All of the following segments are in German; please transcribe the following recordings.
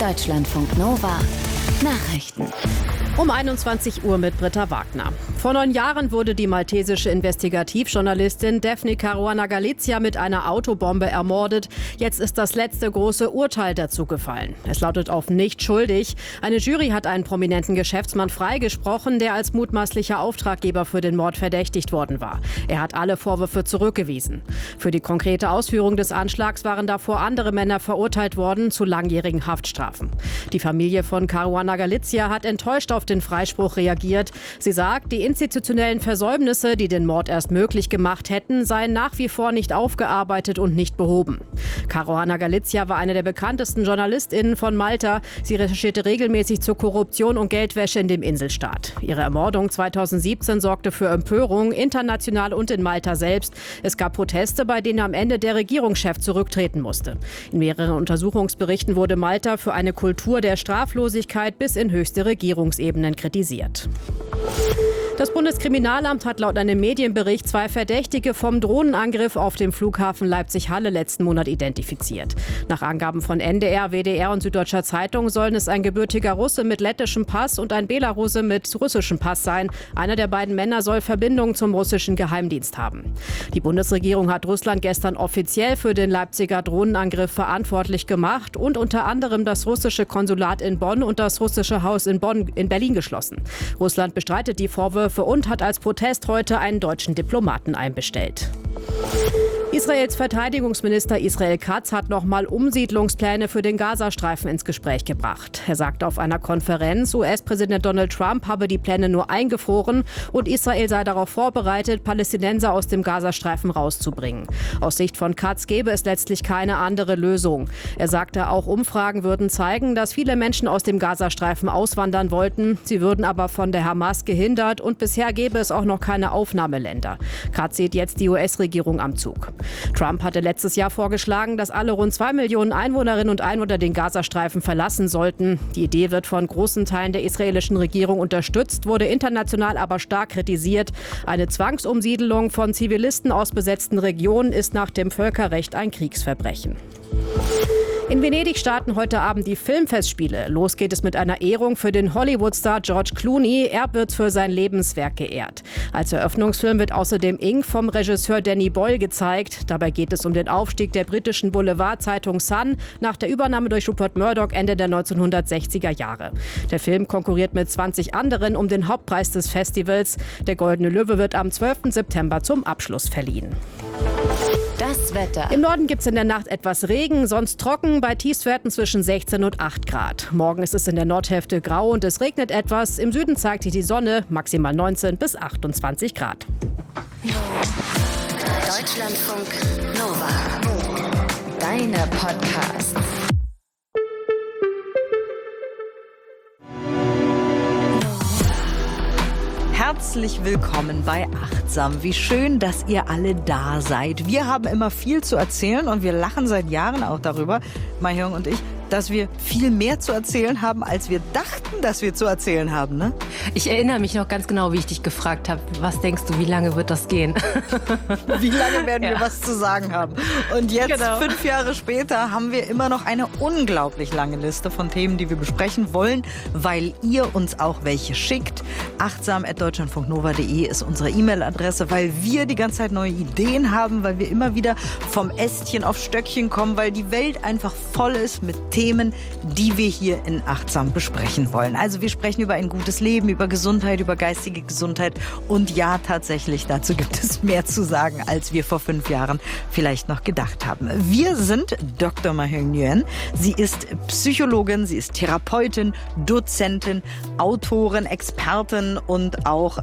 Deutschlandfunk Nova Nachrichten. Um 21 Uhr mit Britta Wagner. Vor 9 Jahren wurde die maltesische Investigativjournalistin Daphne Caruana Galizia mit einer Autobombe ermordet. Jetzt ist das letzte große Urteil dazu gefallen. Es lautet auf nicht schuldig. Eine Jury hat einen prominenten Geschäftsmann freigesprochen, der als mutmaßlicher Auftraggeber für den Mord verdächtigt worden war. Er hat alle Vorwürfe zurückgewiesen. Für die konkrete Ausführung des Anschlags waren davor andere Männer verurteilt worden zu langjährigen Haftstrafen. Die Familie von Caruana Galizia hat enttäuscht auf den Freispruch reagiert. Sie sagt, die institutionellen Versäumnisse, die den Mord erst möglich gemacht hätten, seien nach wie vor nicht aufgearbeitet und nicht behoben. Caruana Galizia war eine der bekanntesten JournalistInnen von Malta. Sie recherchierte regelmäßig zur Korruption und Geldwäsche in dem Inselstaat. Ihre Ermordung 2017 sorgte für Empörung, international und in Malta selbst. Es gab Proteste, bei denen am Ende der Regierungschef zurücktreten musste. In mehreren Untersuchungsberichten wurde Malta für eine Kultur der Straflosigkeit bis in höchste Regierungsebenen kritisiert. Das Bundeskriminalamt hat laut einem Medienbericht 2 Verdächtige vom Drohnenangriff auf dem Flughafen Leipzig-Halle letzten Monat identifiziert. Nach Angaben von NDR, WDR und Süddeutscher Zeitung sollen es ein gebürtiger Russe mit lettischem Pass und ein Belarusse mit russischem Pass sein. Einer der beiden Männer soll Verbindungen zum russischen Geheimdienst haben. Die Bundesregierung hat Russland gestern offiziell für den Leipziger Drohnenangriff verantwortlich gemacht und unter anderem das russische Konsulat in Bonn und das russische Haus in Berlin geschlossen. Russland bestreitet die Vorwürfe und hat als Protest heute einen deutschen Diplomaten einbestellt. Israels Verteidigungsminister Israel Katz hat nochmal Umsiedlungspläne für den Gazastreifen ins Gespräch gebracht. Er sagte auf einer Konferenz, US-Präsident Donald Trump habe die Pläne nur eingefroren und Israel sei darauf vorbereitet, Palästinenser aus dem Gazastreifen rauszubringen. Aus Sicht von Katz gäbe es letztlich keine andere Lösung. Er sagte, auch Umfragen würden zeigen, dass viele Menschen aus dem Gazastreifen auswandern wollten. Sie würden aber von der Hamas gehindert und bisher gäbe es auch noch keine Aufnahmeländer. Katz sieht jetzt die US-Regierung am Zug. Trump hatte letztes Jahr vorgeschlagen, dass alle rund 2 Millionen Einwohnerinnen und Einwohner den Gazastreifen verlassen sollten. Die Idee wird von großen Teilen der israelischen Regierung unterstützt, wurde international aber stark kritisiert. Eine Zwangsumsiedelung von Zivilisten aus besetzten Regionen ist nach dem Völkerrecht ein Kriegsverbrechen. In Venedig starten heute Abend die Filmfestspiele. Los geht es mit einer Ehrung für den Hollywood-Star George Clooney. Er wird für sein Lebenswerk geehrt. Als Eröffnungsfilm wird außerdem Ink vom Regisseur Danny Boyle gezeigt. Dabei geht es um den Aufstieg der britischen Boulevardzeitung Sun nach der Übernahme durch Rupert Murdoch Ende der 1960er Jahre. Der Film konkurriert mit 20 anderen um den Hauptpreis des Festivals. Der Goldene Löwe wird am 12. September zum Abschluss verliehen. Das Wetter. Im Norden gibt es in der Nacht etwas Regen, sonst trocken bei Tiefstwerten zwischen 16 und 8 Grad. Morgen ist es in der Nordhälfte grau und es regnet etwas. Im Süden zeigt sich die Sonne, maximal 19 bis 28 Grad. Deutschlandfunk Nova. Deine Podcasts. Herzlich willkommen bei Achtsam. Wie schön, dass ihr alle da seid. Wir haben immer viel zu erzählen und wir lachen seit Jahren auch darüber, Mahjong und ich, dass wir viel mehr zu erzählen haben, als wir dachten, dass wir zu erzählen haben, ne? Ich erinnere mich noch ganz genau, wie ich dich gefragt habe, was denkst du, wie lange wird das gehen? Wie lange werden wir was zu sagen haben? Und jetzt, Genau. 5 Jahre später, haben wir immer noch eine unglaublich lange Liste von Themen, die wir besprechen wollen, weil ihr uns auch welche schickt. achtsam@deutschlandfunknova.de ist unsere E-Mail-Adresse, weil wir die ganze Zeit neue Ideen haben, weil wir immer wieder vom Ästchen auf Stöckchen kommen, weil die Welt einfach voll ist mit Themen, die wir hier in Achtsam besprechen wollen. Also wir sprechen über ein gutes Leben, über Gesundheit, über geistige Gesundheit und ja, tatsächlich, dazu gibt es mehr zu sagen, als wir vor 5 Jahren vielleicht noch gedacht haben. Wir sind Dr. Mahjong Nguyen. Sie ist Psychologin, sie ist Therapeutin, Dozentin, Autorin, Expertin und auch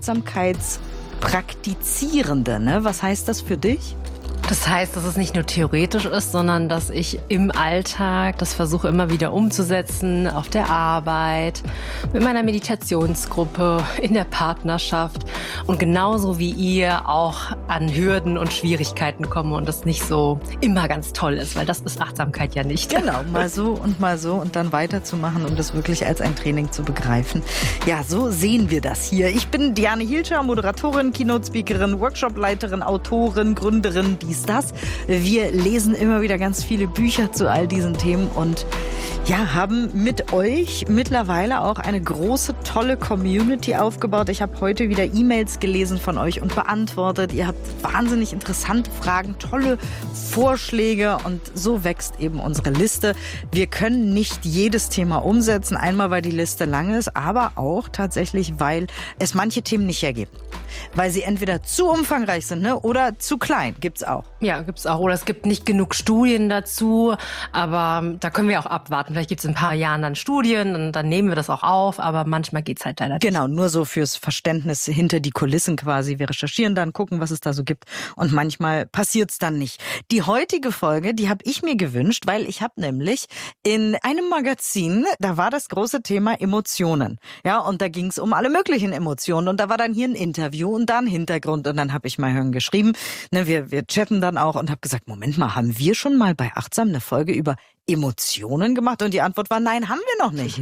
Achtsamkeitspraktizierende. Ne? Was heißt das für dich? Das heißt, dass es nicht nur theoretisch ist, sondern dass ich im Alltag das versuche immer wieder umzusetzen, auf der Arbeit, mit meiner Meditationsgruppe, in der Partnerschaft und genauso wie ihr auch an Hürden und Schwierigkeiten komme und das nicht so immer ganz toll ist, weil das ist Achtsamkeit ja nicht. Genau, mal so und dann weiterzumachen und das wirklich als ein Training zu begreifen. Ja, so sehen wir das hier. Ich bin Diane Hielscher, Moderatorin, Keynote-Speakerin, Workshopleiterin, Autorin, Gründerin, das. Wir lesen immer wieder ganz viele Bücher zu all diesen Themen und Ja, haben mit euch mittlerweile auch eine große, tolle Community aufgebaut. Ich habe heute wieder E-Mails gelesen von euch und beantwortet. Ihr habt wahnsinnig interessante Fragen, tolle Vorschläge und so wächst eben unsere Liste. Wir können nicht jedes Thema umsetzen, einmal weil die Liste lang ist, aber auch tatsächlich, weil es manche Themen nicht ergeben. Weil sie entweder zu umfangreich sind, ne, oder zu klein, gibt's auch. Ja, gibt's auch. Oder es gibt nicht genug Studien dazu, aber da können wir auch abwarten. Vielleicht gibt's in ein paar Jahren dann Studien und dann nehmen wir das auch auf, aber manchmal geht's halt leider nicht. Genau, nur so fürs Verständnis hinter die Kulissen quasi. Wir recherchieren dann, gucken, was es da so gibt und manchmal passiert's dann nicht. Die heutige Folge, die habe ich mir gewünscht, weil ich habe nämlich in einem Magazin, da war das große Thema Emotionen. Ja, und da ging's um alle möglichen Emotionen und da war dann hier ein Interview und da ein Hintergrund und dann habe ich mal geschrieben, ne, wir chatten dann auch und habe gesagt, Moment mal, haben wir schon mal bei Achtsam eine Folge über Emotionen gemacht? Und die Antwort war, nein, haben wir noch nicht.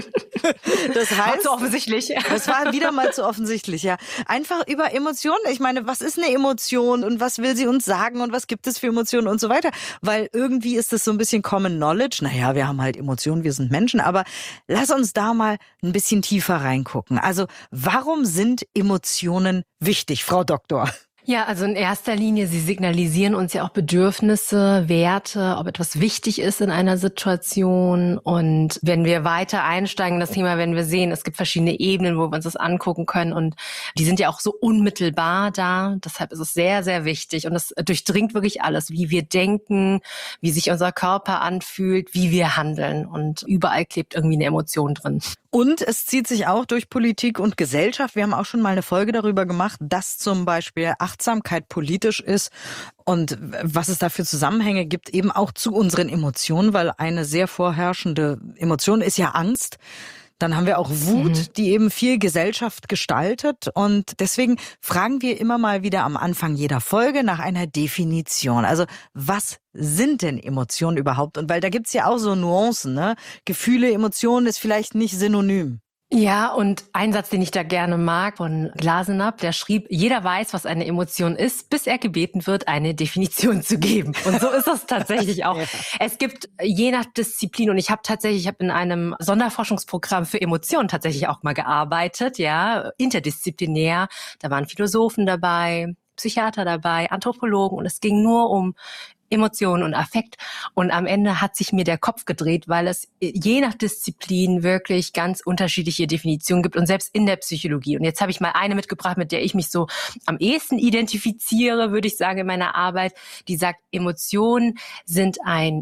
Das heißt, war zu offensichtlich. Das war wieder mal zu offensichtlich, ja. Einfach über Emotionen. Ich meine, was ist eine Emotion und was will sie uns sagen und was gibt es für Emotionen und so weiter? Weil irgendwie ist das so ein bisschen Common Knowledge. Naja, wir haben halt Emotionen, wir sind Menschen, aber lass uns da mal ein bisschen tiefer reingucken. Also, warum sind Emotionen wichtig, Frau Doktor? Ja, also in erster Linie, sie signalisieren uns ja auch Bedürfnisse, Werte, ob etwas wichtig ist in einer Situation. Und wenn wir weiter einsteigen in das Thema, werden wir sehen, es gibt verschiedene Ebenen, wo wir uns das angucken können. Und die sind ja auch so unmittelbar da. Deshalb ist es sehr, sehr wichtig. Und es durchdringt wirklich alles, wie wir denken, wie sich unser Körper anfühlt, wie wir handeln. Und überall klebt irgendwie eine Emotion drin. Und es zieht sich auch durch Politik und Gesellschaft. Wir haben auch schon mal eine Folge darüber gemacht, dass zum Beispiel Achtsamkeit politisch ist und was es da für Zusammenhänge gibt, eben auch zu unseren Emotionen, weil eine sehr vorherrschende Emotion ist ja Angst. Dann haben wir auch Wut, die eben viel Gesellschaft gestaltet. Und deswegen fragen wir immer mal wieder am Anfang jeder Folge nach einer Definition. Also was sind denn Emotionen überhaupt? Und weil da gibt's ja auch so Nuancen, ne? Gefühle, Emotionen ist vielleicht nicht synonym. Ja, und ein Satz, den ich da gerne mag, von Glasenapp, der schrieb, jeder weiß, was eine Emotion ist, bis er gebeten wird, eine Definition zu geben. Und so ist das tatsächlich auch. Ja. Es gibt je nach Disziplin, und ich habe in einem Sonderforschungsprogramm für Emotionen tatsächlich auch mal gearbeitet, ja, interdisziplinär. Da waren Philosophen dabei, Psychiater dabei, Anthropologen, und es ging nur um Emotionen und Affekt. Und am Ende hat sich mir der Kopf gedreht, weil es je nach Disziplin wirklich ganz unterschiedliche Definitionen gibt und selbst in der Psychologie. Und jetzt habe ich mal eine mitgebracht, mit der ich mich so am ehesten identifiziere, würde ich sagen, in meiner Arbeit, die sagt, Emotionen sind ein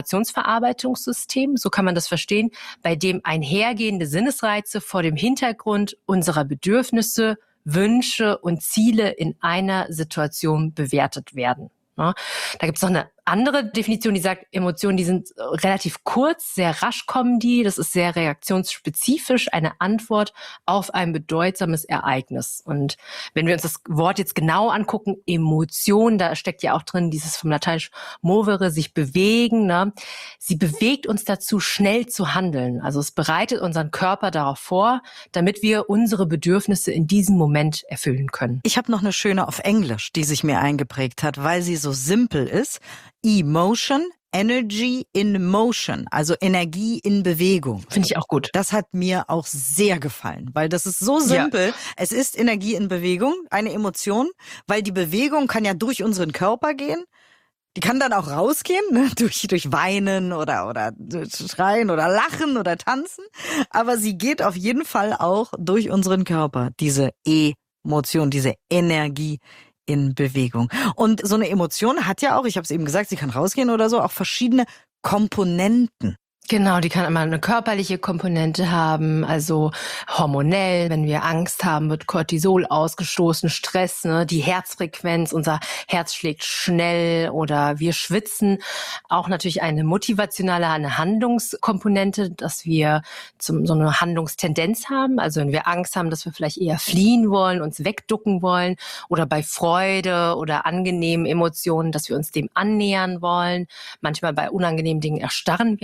Informationsverarbeitungssystem, so kann man das verstehen, bei dem einhergehende Sinnesreize vor dem Hintergrund unserer Bedürfnisse, Wünsche und Ziele in einer Situation bewertet werden. Da gibt es noch eine andere Definition, die sagt, Emotionen, die sind relativ kurz, sehr rasch kommen die. Das ist sehr reaktionsspezifisch, eine Antwort auf ein bedeutsames Ereignis. Und wenn wir uns das Wort jetzt genau angucken, Emotion, da steckt ja auch drin dieses vom Lateinisch movere, sich bewegen. Ne? Sie bewegt uns dazu, schnell zu handeln. Also es bereitet unseren Körper darauf vor, damit wir unsere Bedürfnisse in diesem Moment erfüllen können. Ich habe noch eine schöne auf Englisch, die sich mir eingeprägt hat, weil sie so simpel ist. Emotion, Energy in Motion, also Energie in Bewegung. Finde ich auch gut. Das hat mir auch sehr gefallen, weil das ist so simpel. Ja. Es ist Energie in Bewegung, eine Emotion, weil die Bewegung kann ja durch unseren Körper gehen. Die kann dann auch rausgehen, ne? durch Weinen oder Schreien oder Lachen oder Tanzen. Aber sie geht auf jeden Fall auch durch unseren Körper, diese Emotion, diese Energie in Bewegung. Und so eine Emotion hat ja auch, ich habe es eben gesagt, sie kann rausgehen oder so, auch verschiedene Komponenten. Genau, die kann immer eine körperliche Komponente haben, also hormonell, wenn wir Angst haben, wird Cortisol ausgestoßen, Stress, ne, die Herzfrequenz, unser Herz schlägt schnell oder wir schwitzen. Auch natürlich eine motivationale, eine Handlungskomponente, dass wir so eine Handlungstendenz haben, also wenn wir Angst haben, dass wir vielleicht eher fliehen wollen, uns wegducken wollen oder bei Freude oder angenehmen Emotionen, dass wir uns dem annähern wollen. Manchmal bei unangenehmen Dingen erstarren wir auch.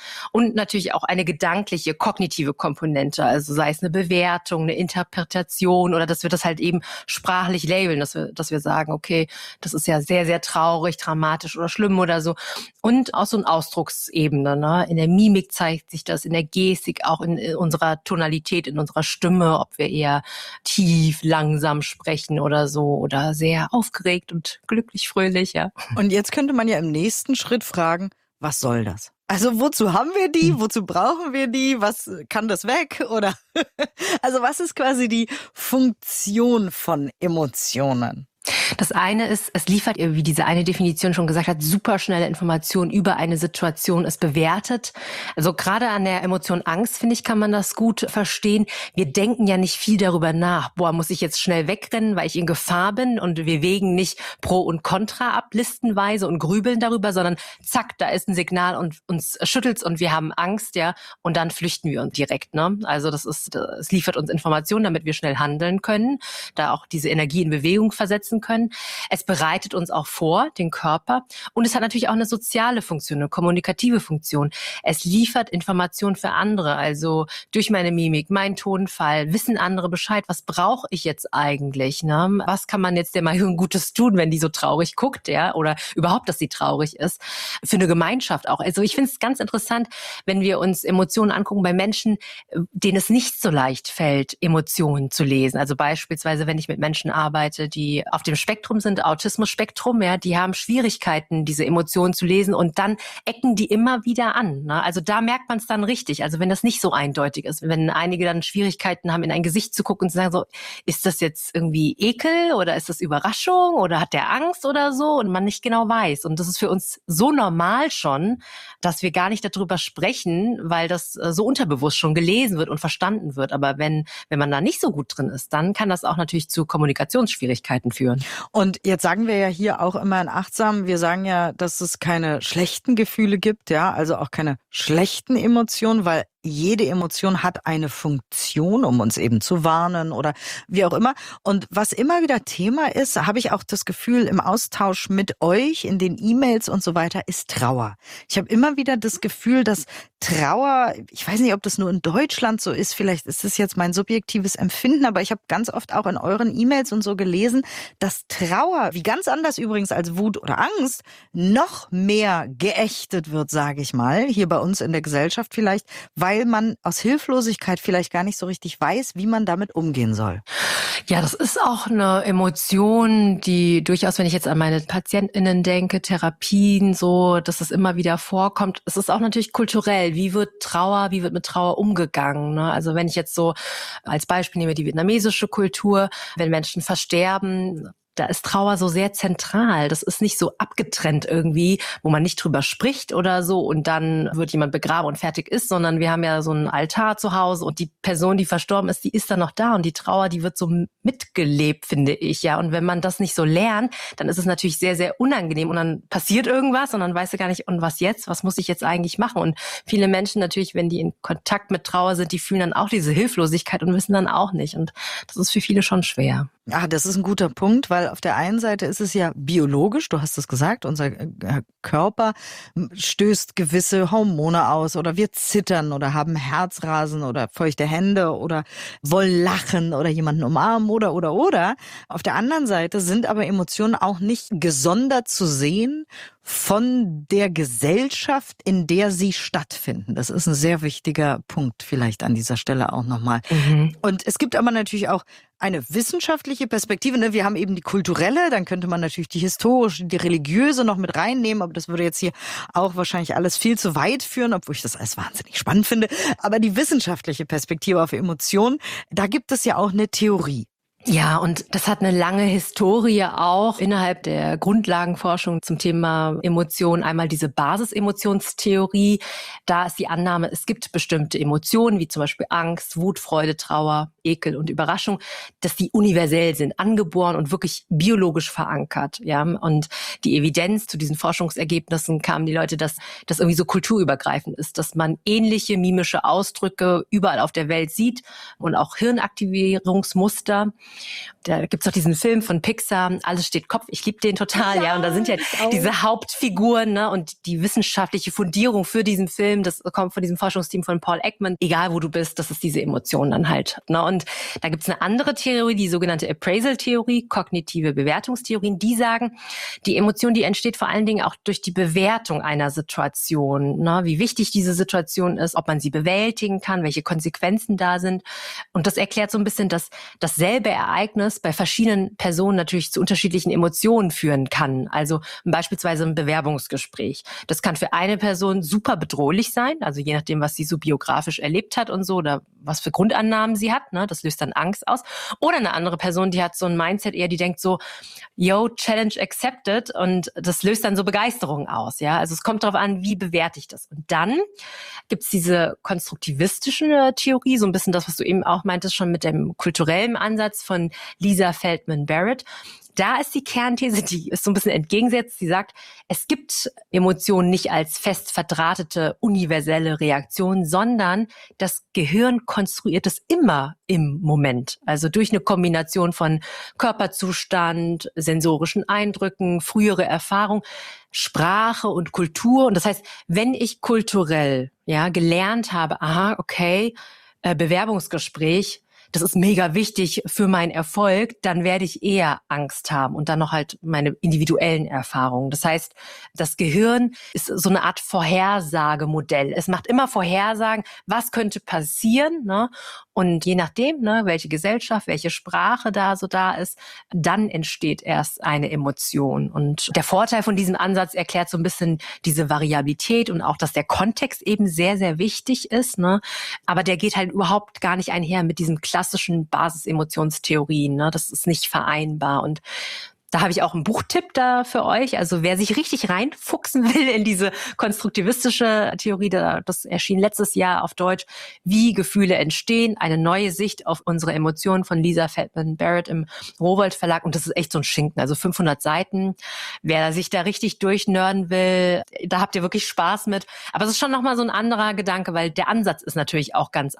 Und natürlich auch eine gedankliche, kognitive Komponente, also sei es eine Bewertung, eine Interpretation oder dass wir das halt eben sprachlich labeln, dass wir sagen, okay, das ist ja sehr, sehr traurig, dramatisch oder schlimm oder so. Und auch so eine Ausdrucksebene, ne? In der Mimik zeigt sich das, in der Gestik, auch in unserer Tonalität, in unserer Stimme, ob wir eher tief, langsam sprechen oder so oder sehr aufgeregt und glücklich, fröhlich, ja. Und jetzt könnte man ja im nächsten Schritt fragen, was soll das? Also wozu haben wir die? Wozu brauchen wir die? Was kann das weg? Oder also was ist quasi die Funktion von Emotionen? Das eine ist, es liefert, wie diese eine Definition schon gesagt hat, superschnelle Informationen über eine Situation, es bewertet. Also gerade an der Emotion Angst, finde ich, kann man das gut verstehen. Wir denken ja nicht viel darüber nach. Muss ich jetzt schnell wegrennen, weil ich in Gefahr bin? Und wir wägen nicht Pro und Contra ab, listenweise und grübeln darüber, sondern zack, da ist ein Signal und uns schüttelt's und wir haben Angst, ja, und dann flüchten wir uns direkt, ne? Also es liefert uns Informationen, damit wir schnell handeln können, da auch diese Energie in Bewegung versetzen können. Es bereitet uns auch vor, den Körper. Und es hat natürlich auch eine soziale Funktion, eine kommunikative Funktion. Es liefert Informationen für andere. Also durch meine Mimik, meinen Tonfall, wissen andere Bescheid. Was brauche ich jetzt eigentlich? Ne? Was kann man jetzt der Marion Gutes tun, wenn die so traurig guckt, ja? Oder überhaupt, dass sie traurig ist? Für eine Gemeinschaft auch. Also ich finde es ganz interessant, wenn wir uns Emotionen angucken bei Menschen, denen es nicht so leicht fällt, Emotionen zu lesen. Also beispielsweise, wenn ich mit Menschen arbeite, die auf dem Spektrum sind, Autismus-Spektrum, ja, die haben Schwierigkeiten, diese Emotionen zu lesen und dann ecken die immer wieder an. Ne? Also da merkt man es dann richtig. Also wenn das nicht so eindeutig ist, wenn einige dann Schwierigkeiten haben, in ein Gesicht zu gucken und zu sagen so, ist das jetzt irgendwie Ekel oder ist das Überraschung oder hat der Angst oder so und man nicht genau weiß. Und das ist für uns so normal schon, dass wir gar nicht darüber sprechen, weil das so unterbewusst schon gelesen wird und verstanden wird. Aber wenn man da nicht so gut drin ist, dann kann das auch natürlich zu Kommunikationsschwierigkeiten führen. Und jetzt sagen wir ja hier auch immer in Achtsam, wir sagen ja, dass es keine schlechten Gefühle gibt, ja, also auch keine schlechten Emotionen, weil jede Emotion hat eine Funktion, um uns eben zu warnen oder wie auch immer. Und was immer wieder Thema ist, habe ich auch das Gefühl im Austausch mit euch, in den E-Mails und so weiter, ist Trauer. Ich habe immer wieder das Gefühl, dass Trauer, ich weiß nicht, ob das nur in Deutschland so ist, vielleicht ist es jetzt mein subjektives Empfinden, aber ich habe ganz oft auch in euren E-Mails und so gelesen, dass Trauer, wie ganz anders übrigens als Wut oder Angst, noch mehr geächtet wird, sage ich mal, hier bei uns in der Gesellschaft vielleicht, weil man aus Hilflosigkeit vielleicht gar nicht so richtig weiß, wie man damit umgehen soll. Ja, das ist auch eine Emotion, die durchaus, wenn ich jetzt an meine PatientInnen denke, Therapien, so, dass es immer wieder vorkommt. Es ist auch natürlich kulturell. Wie wird mit Trauer umgegangen? Ne? Also wenn ich jetzt so als Beispiel nehme die vietnamesische Kultur, wenn Menschen versterben, da ist Trauer so sehr zentral. Das ist nicht so abgetrennt irgendwie, wo man nicht drüber spricht oder so und dann wird jemand begraben und fertig ist, sondern wir haben ja so einen Altar zu Hause und die Person, die verstorben ist, die ist dann noch da und die Trauer, die wird so mitgelebt, finde ich, ja. Und wenn man das nicht so lernt, dann ist es natürlich sehr, sehr unangenehm und dann passiert irgendwas und dann weißt du gar nicht, und was jetzt? Was muss ich jetzt eigentlich machen? Und viele Menschen natürlich, wenn die in Kontakt mit Trauer sind, die fühlen dann auch diese Hilflosigkeit und wissen dann auch nicht. Und das ist für viele schon schwer. Ah, das ist ein guter Punkt, weil auf der einen Seite ist es ja biologisch, du hast es gesagt, unser Körper stößt gewisse Hormone aus oder wir zittern oder haben Herzrasen oder feuchte Hände oder wollen lachen oder jemanden umarmen oder. Auf der anderen Seite sind aber Emotionen auch nicht gesondert zu sehen von der Gesellschaft, in der sie stattfinden. Das ist ein sehr wichtiger Punkt vielleicht an dieser Stelle auch nochmal. Und es gibt aber natürlich auch eine wissenschaftliche Perspektive. Ne? Wir haben eben die kulturelle, dann könnte man natürlich die historische, die religiöse noch mit reinnehmen, aber das würde jetzt hier auch wahrscheinlich alles viel zu weit führen, obwohl ich das alles wahnsinnig spannend finde. Aber die wissenschaftliche Perspektive auf Emotionen, da gibt es ja auch eine Theorie. Ja, und das hat eine lange Historie auch innerhalb der Grundlagenforschung zum Thema Emotionen. Einmal diese Basisemotionstheorie. Da ist die Annahme, es gibt bestimmte Emotionen, wie zum Beispiel Angst, Wut, Freude, Trauer, Ekel und Überraschung, dass die universell sind, angeboren und wirklich biologisch verankert. Ja, und die Evidenz zu diesen Forschungsergebnissen kamen die Leute, dass das irgendwie so kulturübergreifend ist, dass man ähnliche mimische Ausdrücke überall auf der Welt sieht und auch Hirnaktivierungsmuster. Da gibt's doch diesen Film von Pixar, Alles steht Kopf, ich liebe den total, ja. Und da sind ja diese Hauptfiguren, ne, und die wissenschaftliche Fundierung für diesen Film, das kommt von diesem Forschungsteam von Paul Ekman. Egal wo du bist, das ist diese Emotion dann halt, ne. Und da gibt's eine andere Theorie, die sogenannte Appraisal-Theorie, kognitive Bewertungstheorien, die sagen, die Emotion, die entsteht vor allen Dingen auch durch die Bewertung einer Situation, ne, wie wichtig diese Situation ist, ob man sie bewältigen kann, welche Konsequenzen da sind. Und das erklärt so ein bisschen, dass dasselbe Ereignis bei verschiedenen Personen natürlich zu unterschiedlichen Emotionen führen kann. Also beispielsweise ein Bewerbungsgespräch. Das kann für eine Person super bedrohlich sein, also je nachdem, was sie so biografisch erlebt hat und so, oder was für Grundannahmen sie hat, ne, das löst dann Angst aus. Oder eine andere Person, die hat so ein Mindset eher, die denkt so, yo, Challenge accepted, und das löst dann so Begeisterung aus, ja. Also es kommt darauf an, wie bewerte ich das. Und dann gibt's diese konstruktivistische Theorie, so ein bisschen das, was du eben auch meintest, schon mit dem kulturellen Ansatz von Lisa Feldman Barrett. Da ist die Kernthese, die ist so ein bisschen entgegengesetzt. Sie sagt, es gibt Emotionen nicht als fest verdrahtete, universelle Reaktion, sondern das Gehirn konstruiert es immer im Moment. Also durch eine Kombination von Körperzustand, sensorischen Eindrücken, frühere Erfahrung, Sprache und Kultur. Und das heißt, wenn ich kulturell, ja, gelernt habe, aha, okay, Bewerbungsgespräch, das ist mega wichtig für meinen Erfolg, dann werde ich eher Angst haben und dann noch halt meine individuellen Erfahrungen. Das heißt, das Gehirn ist so eine Art Vorhersagemodell. Es macht immer Vorhersagen, was könnte passieren, ne? Und je nachdem, ne, welche Gesellschaft, welche Sprache da ist, dann entsteht erst eine Emotion. Und der Vorteil von diesem Ansatz erklärt so ein bisschen diese Variabilität und auch, dass der Kontext eben sehr, sehr wichtig ist, ne? Aber der geht halt überhaupt gar nicht einher mit diesen klassischen Basisemotionstheorien, ne? Das ist nicht vereinbar. Und da habe ich auch einen Buchtipp da für euch. Also wer sich richtig reinfuchsen will in diese konstruktivistische Theorie, das erschien letztes Jahr auf Deutsch, Wie Gefühle entstehen, eine neue Sicht auf unsere Emotionen von Lisa Feldman Barrett im Rowohlt Verlag. Und das ist echt so ein Schinken, also 500 Seiten. Wer sich da richtig durchnörden will, da habt ihr wirklich Spaß mit. Aber es ist schon nochmal so ein anderer Gedanke, weil der Ansatz ist natürlich auch ganz